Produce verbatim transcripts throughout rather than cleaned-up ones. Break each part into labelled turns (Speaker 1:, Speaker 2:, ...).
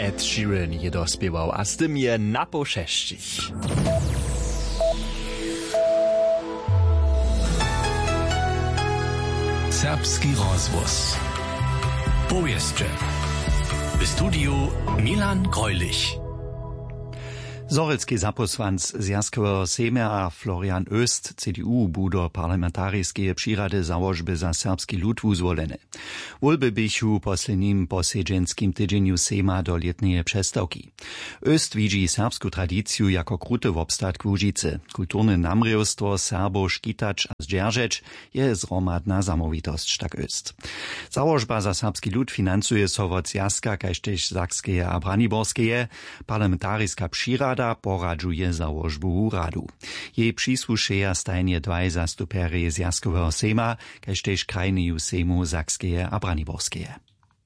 Speaker 1: Ed Sheeran je dospiewał, a z tym je na po sześcich.
Speaker 2: Serbski rozwóz. Powieszcze. W studiu Milan Greulich.
Speaker 3: Zorelski zaposłanc Związkowego Sejma Florian Öst, C D U, budo parlamentarijskie przyrady założby za serbski lud uzwolene. Wolby bychu poslednim posiedzenskim tydzieniu Sejma do letniej przestawki. Öst widzi serbsku tradycję jako kruty w obstatku Łužice. Kulturne namrjostwo Serbo škitać a zdźeržeć je zromadna zamowitość, tak Öst. Założba za serbski lud finansuje so wot Związka, kaž tež Sakskeje a Braniborskeje, parlamentarijska przyrada poradžuje załožbu radu. Jej przysłuszeja stajnie dwaj zastupery Związkowego Sejma, kaž tež krajneju Sejmu Sakskeje a Braniborskeje.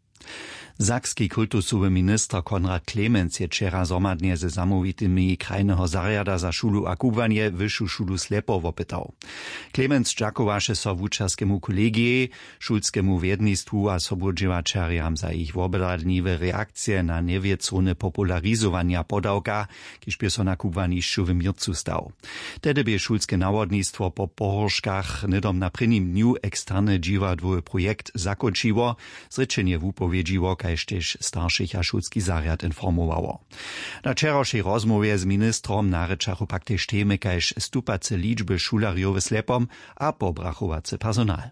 Speaker 3: Sakski kultusowy minister Konrad Klemens je wczera zomadnie ze zamowitymi krajnego zariada za szulu a kubwanie wyższą szulu Slepo wopytał. Klemens dżakowaše so wučarskému kolegii, šulskému wiednistwu a sobudźěwačarjam za ich wobradniwe reakcje na niewiecone popularizowania podawka, kiż by so na kubwanišću w Mircu stał. Tedy by šulskie nawodnictwo po pohorzkach nydom na prvním dniu eksterne džiwadłowy projekt zakończyło, zrečenje wupowiedziło, kaž tež starších a šulský zariad informowało. Na wczorajszej rozmowie z ministrom narečachu pak tež témy, kaž stupace liczby šularjów w Slepom a pobrachovace personal.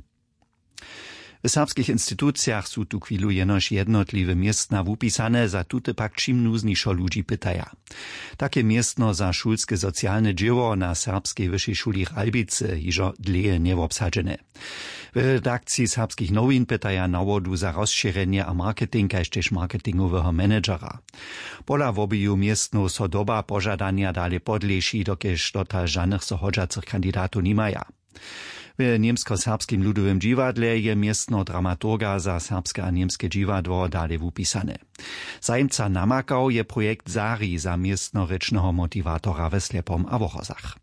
Speaker 3: W serbskich instytucjach są tu chwilu jenoż jednotliwe miestna wupisane, za tute pak czym nuzniszo ludzi pytaja. Takie miestno za szulskie socjalne dzieło na serbskiej wyższej szuli Ralbice iżo dleje niewobsadzene. W redakcji serbskich nowin pytaja nawodu za rozszerzenie a marketing, kaž tež marketingowego menedżera. Pola wobiju miestno so doba pożadania dalej podleši, dokež dotal żadnych so hodżacych kandidatów nimaja. W niemsko-serbskim ludowym dziwadle je miestno dramaturga za serbskie a niemskie dziwadło dalej wupisane. Zajmca namakał je projekt Zari za miestno-rečného motivatora we Slepom a Wochozach.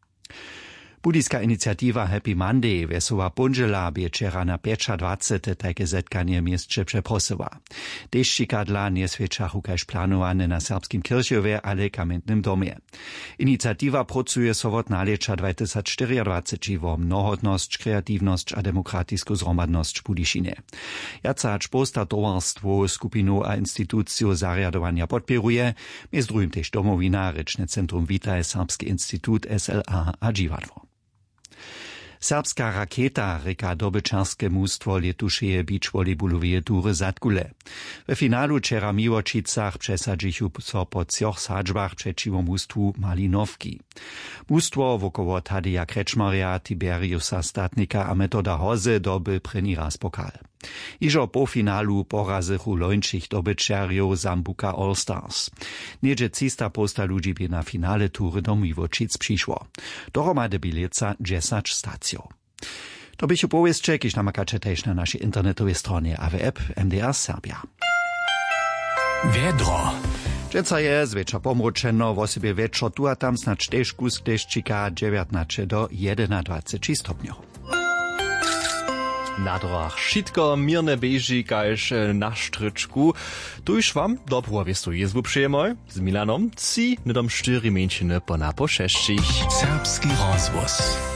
Speaker 3: Budiska inicjatywa Happy Monday Wesoła Punžela by wczera na dwadzieścia pięć takie zetkanie mieście przeprosyła. Deszczyka dla nieswieczachu kaž planowane na serbskim kirchjowie, ale kamiennym domie. Inicjatywa pracuje so wot naleča dwa tysiące cztery wo mnohotnosć, kreatywność a demokratisku zromadność Budišine. Jacać posta towarstwo, skupinu a instytucju zariadowania podpieruje, między drugim tež domowina, Rečne centrum Vitaj, Serbski institut S L A a dziwadło. Serbska raketa reka dobyczarskie mustwo letušeje beach volejbolowe tury Zatkule. We finalu wczera Miłočicach przesadzichu so po trzech sadźbach przeciwko mustwu Malinowki. Mustwo wokoło Tadeja Krečmarja, Tiberiusa Statnika a Metoda Hoze doby preni raz pokal. Iżo po finalu porazychu lończych dobyczarjów Zambuka All Stars. Niedzie cista posta ludzi by na finale tury do Miłočic przyszło. Dohromady bileca dziesięć stacją. To byś upowieszcze, kiż namakacze też na naszej internetowej stronie A W F M D R Serbia.
Speaker 2: Wiedro.
Speaker 3: Dżeca je zwycza pomručeno, w osobie wieczor tu a tam snacz też kus deszczyka dziewiętnaście do jedenadvadsať stopňov.
Speaker 1: Na drogach šitko mirne beži, kaž na štričku. Tuž vam dobro viestu jezvu przyjemoj z Milanom, ci nydom štyri menšiny po na po šešćich.
Speaker 2: Serbski rozwóz.